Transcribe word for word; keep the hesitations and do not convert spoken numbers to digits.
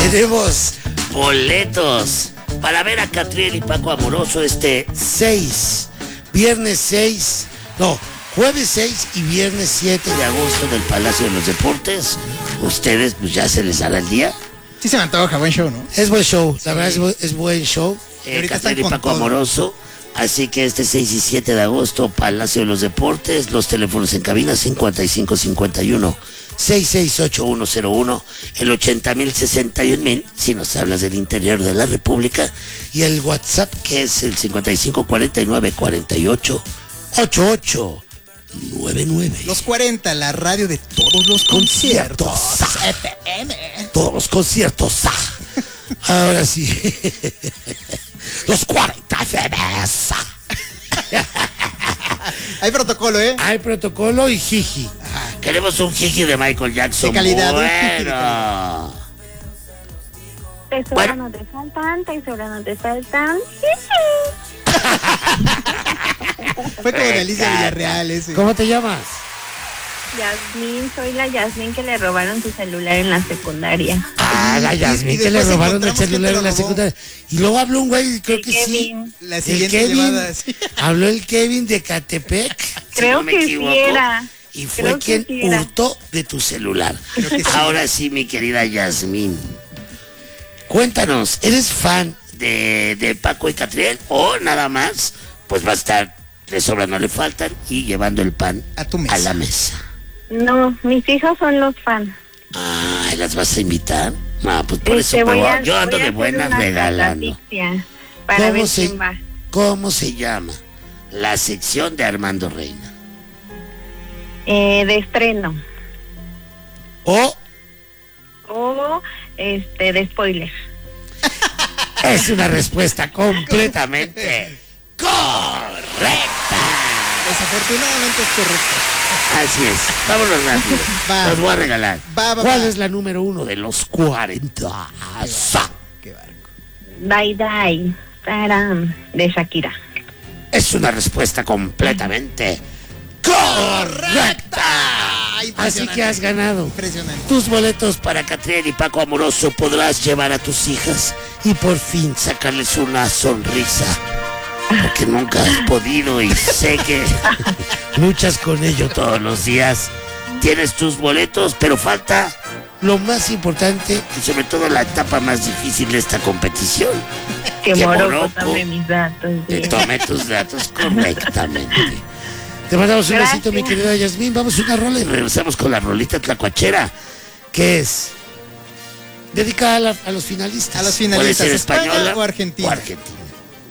Tenemos boletos para ver a Catriel y Paco Amoroso este seis, viernes seis, no, jueves seis y viernes siete de agosto del Palacio de los Deportes. Ustedes, pues ya se les hará el día. Sí se me antoja, buen show, ¿no? Es buen show, la Sí. verdad es, bu- es buen show. Eh, Catriel y Paco Amoroso. Así que este seis y siete de agosto, Palacio de los Deportes, los teléfonos en cabina cincuenta y cinco cincuenta y uno, sesenta y seis ochenta y uno cero uno, el ochenta mil sesenta y un mil, si nos hablas del interior de la República, y el WhatsApp que es el cincuenta y cinco cuarenta y nueve cuarenta y ocho ochenta y ocho noventa y nueve. Los cuarenta, la radio de todos los conciertos. F M. Todos los conciertos. ah. Ahora sí. Los cuarenta F M. Hay protocolo, ¿eh? Hay protocolo y jiji. Queremos un jiji de Michael Jackson. De calidad, un bueno. jiji de calidad. Tesoro Bueno. no te faltan, tesoro no te faltan. Fue como de Alicia encanta. Villarreal ese. ¿Cómo te llamas? Yasmín, soy la Yasmín que le robaron su celular en la secundaria. Ah, la y- y Yasmín que le después robaron el encontramos quién celular te en lo la robó. secundaria. Y luego habló un güey, creo El que sí. Kevin. La El siguiente Kevin. llamada, sí. Habló el Kevin de Catepec. si Creo no me que sí equivoco, era. Y fue Creo que quien sí era. hurtó de tu celular. Creo que sí. Ahora sí, mi querida Yasmín. Cuéntanos, ¿eres fan de, de Paco y Catriel o nada más? Pues va a estar, le sobran, no le faltan, y llevando el pan A tu mesa. a la mesa. No, mis hijos son los fans. Ah, ¿las vas a invitar? No, pues por Este, eso voy pero a- yo ando voy a de hacer buenas una regalando. catafixia para ¿Cómo ver se, quién va. ¿Cómo se llama la sección de Armando Reina? Eh, de estreno. O O este de spoiler. es una respuesta completamente correcta. Desafortunadamente es correcto. Así es. Vámonos rápido. Va. Los voy a regalar. Va, va, ¿Cuál va. es la número uno de los cuarenta? Sa. Qué barco. Dai Dai. Taram, de Shakira. Es una respuesta completamente correcta. Así Impresionante. que has ganado Impresionante. tus boletos para Catriel y Paco Amoroso. Podrás llevar a tus hijas y por fin sacarles una sonrisa. Porque nunca has podido y sé que luchas con ello todos los días. Tienes tus boletos, pero falta lo más importante y sobre todo la etapa más difícil de esta competición. Que Que Morocco Morocco tome mis datos. Te sí. tome tus datos correctamente. Te mandamos un Gracias. besito, mi querida Yasmín. Vamos a una rola y regresamos con la rolita tlacuachera, que es dedicada a, la- a los finalistas. A los Puede finalistas, ser ¿España española o Argentina? O Argentina.